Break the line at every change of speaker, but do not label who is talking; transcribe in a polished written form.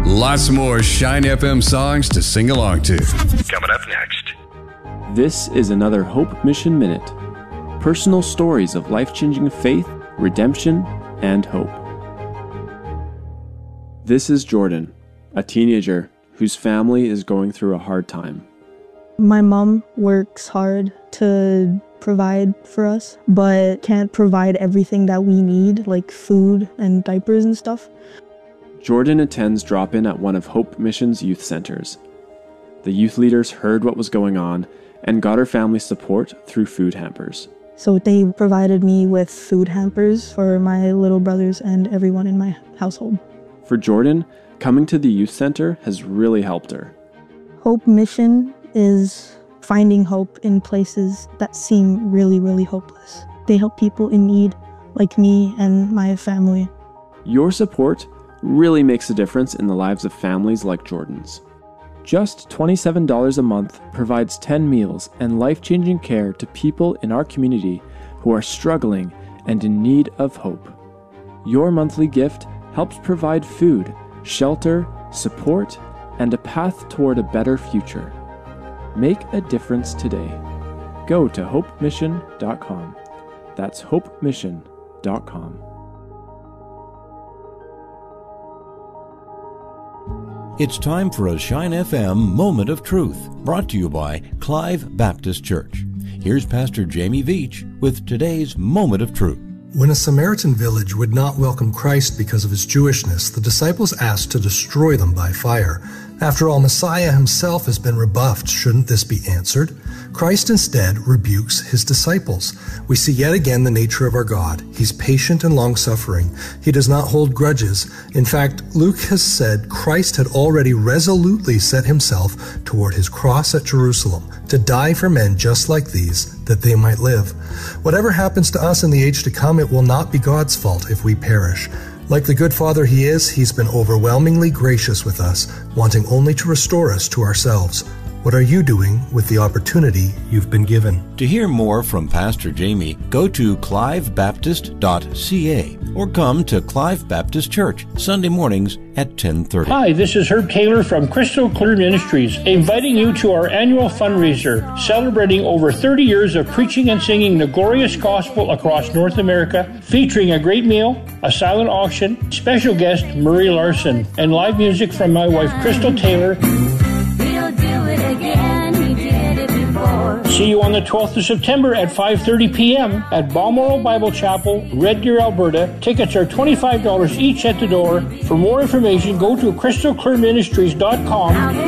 Lots more Shine FM songs to sing along to. Coming up next.
This is another Hope Mission Minute. Personal stories of life-changing faith, redemption, and hope. This is Jordan, a teenager whose family is going through a hard time.
My mom works hard to provide for us, but can't provide everything that we need, like food and diapers and stuff.
Jordan attends drop-in at one of Hope Mission's youth centers. The youth leaders heard what was going on and got her family support through food hampers.
So they provided me with food hampers for my little brothers and everyone in my household.
For Jordan, coming to the youth center has really helped her.
Hope Mission is finding hope in places that seem really, really hopeless. They help people in need like me and my family.
Your support really makes a difference in the lives of families like Jordan's. Just $27 a month provides 10 meals and life-changing care to people in our community who are struggling and in need of hope. Your monthly gift helps provide food, shelter, support, and a path toward a better future. Make a difference today. Go to hopemission.com. That's hopemission.com.
It's time for a Shine FM Moment of Truth, brought to you by Clive Baptist Church. Here's Pastor Jamie Veach with today's Moment of Truth.
When a Samaritan village would not welcome Christ because of his Jewishness, the disciples asked to destroy them by fire. After all, Messiah himself has been rebuffed. Shouldn't this be answered? Christ instead rebukes his disciples. We see yet again the nature of our God. He's patient and long-suffering. He does not hold grudges. In fact, Luke has said Christ had already resolutely set himself toward his cross at Jerusalem to die for men just like these, that they might live. Whatever happens to us in the age to come, it will not be God's fault if we perish. Like the good Father he is, he's been overwhelmingly gracious with us, wanting only to restore us to ourselves. What are you doing with the opportunity you've been given?
To hear more from Pastor Jamie, go to clivebaptist.ca or come to Clive Baptist Church Sunday mornings at 10:30.
Hi, this is Herb Taylor from Crystal Clear Ministries, inviting you to our annual fundraiser, celebrating over 30 years of preaching and singing the glorious gospel across North America, featuring a great meal, a silent auction, special guest Murray Larson, and live music from my wife Crystal Taylor. See you on the 12th of September at 5:30 p.m. at Balmoral Bible Chapel, Red Deer, Alberta. Tickets are $25 each at the door. For more information, go to crystalclearministries.com.